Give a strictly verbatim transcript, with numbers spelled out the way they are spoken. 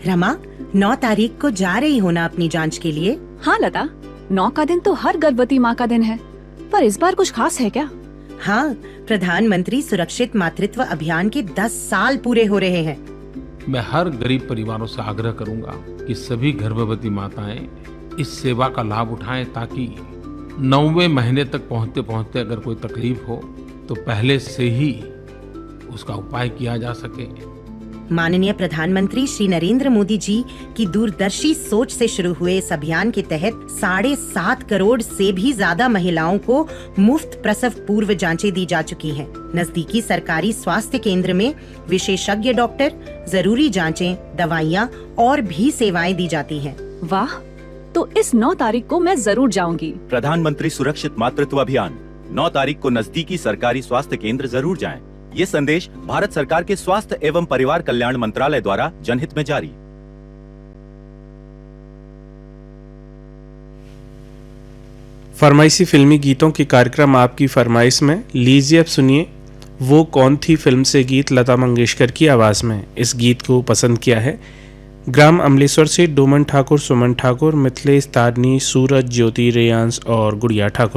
रमा, नौ तारीख को जा रही हो ना अपनी जांच के लिए? हाँ लता, नौ का दिन तो हर गर्भवती माँ का दिन है, पर इस बार कुछ खास है क्या? हाँ, प्रधानमंत्री सुरक्षित मातृत्व अभियान के दस साल पूरे हो रहे हैं। मैं हर गरीब परिवारों से आग्रह करूंगा कि सभी गर्भवती माताएं इस सेवा का लाभ उठाएं, ताकि नौवें महीने तक पहुंचते पहुंचते अगर कोई तकलीफ हो तो पहले से ही उसका उपाय किया जा सके। माननीय प्रधानमंत्री श्री नरेंद्र मोदी जी की दूरदर्शी सोच से शुरू हुए इस अभियान के तहत साढ़े सात करोड़ से भी ज्यादा महिलाओं को मुफ्त प्रसव पूर्व जांचें दी जा चुकी हैं। नजदीकी सरकारी स्वास्थ्य केंद्र में विशेषज्ञ डॉक्टर, जरूरी जांचें, दवाइयाँ और भी सेवाएं दी जाती हैं। वाह, तो इस नौ तारीख को मैं जरूर जाऊंगी। प्रधानमंत्री सुरक्षित मातृत्व अभियान, नौ तारीख को नजदीकी सरकारी स्वास्थ्य केंद्र जरूर जाएं। ये संदेश भारत सरकार के स्वास्थ्य एवं परिवार कल्याण मंत्रालय द्वारा जनहित में जारी। फरमाइशी फिल्मी गीतों के कार्यक्रम आपकी फरमाइश में लीजिए अब सुनिए वो कौन थी फिल्म से गीत लता मंगेशकर की आवाज़ में। इस गीत को पसंद किया है ग्राम अमलेश्वर से डोमन ठाकुर, सुमन ठाकुर, मिथिलेश, तारनी, सूरज, ज्योति, रेयांश और गुड़िया ठाकुर।